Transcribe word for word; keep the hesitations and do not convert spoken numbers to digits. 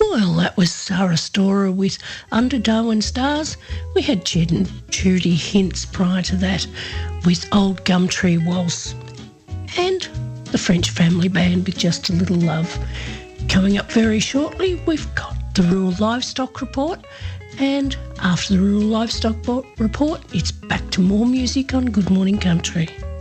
Well, that was Sarah Storer with Under Darwin Stars. We had Jed and Judy Hintz prior to that with Old Gumtree Waltz. And the French Family Band with Just a Little Love. Coming up very shortly, we've got the Rural Livestock Report. And after the Rural Livestock Report, it's back to more music on Good Morning Country.